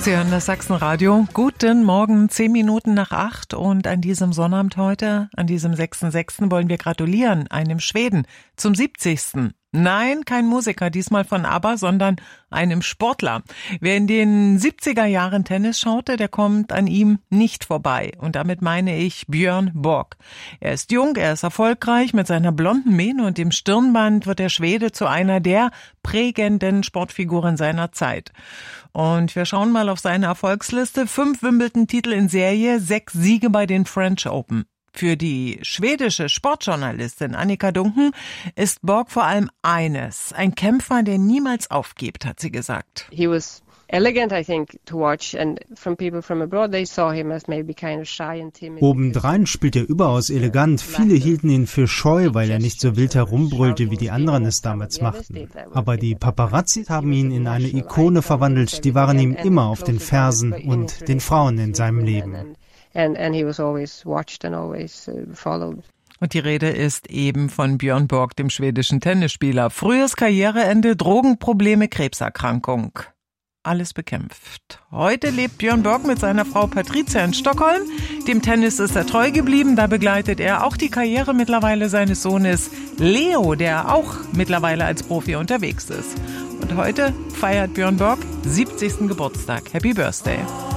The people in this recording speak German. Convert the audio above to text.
Sie hören das Sachsenradio. Guten Morgen, 10 Minuten nach 8. Und an diesem Sonnabend heute, an diesem 6.6. wollen wir gratulieren einem Schweden zum 70. Nein, kein Musiker, diesmal von ABBA, sondern einem Sportler. Wer in den 70er Jahren Tennis schaute, der kommt an ihm nicht vorbei. Und damit meine ich Björn Borg. Er ist jung, er ist erfolgreich. Mit seiner blonden Mähne und dem Stirnband wird der Schwede zu einer der prägenden Sportfiguren seiner Zeit. Und wir schauen mal auf seine Erfolgsliste. 5 Wimbledon-Titel in Serie, 6 Siege bei den French Open. Für die schwedische Sportjournalistin Annika Duncan ist Borg vor allem eines: ein Kämpfer, der niemals aufgibt, hat sie gesagt. He was elegant, I think, to watch, and from people from abroad they saw him as maybe kind of shy and timid. Obendrein spielt er überaus elegant. Viele hielten ihn für scheu, weil er nicht so wild herumbrüllte, wie die anderen es damals machten. Aber die Paparazzi haben ihn in eine Ikone verwandelt. Die waren ihm immer auf den Fersen und den Frauen in seinem Leben. And he was always watched and always followed. Und die Rede ist eben von Björn Borg, dem schwedischen Tennisspieler. Frühes Karriereende, Drogenprobleme, Krebserkrankung. Alles bekämpft. Heute lebt Björn Borg mit seiner Frau Patricia in Stockholm. Dem Tennis ist er treu geblieben. Da begleitet er auch die Karriere mittlerweile seines Sohnes Leo, der auch mittlerweile als Profi unterwegs ist. Und heute feiert Björn Borg 70. Geburtstag. Happy Birthday.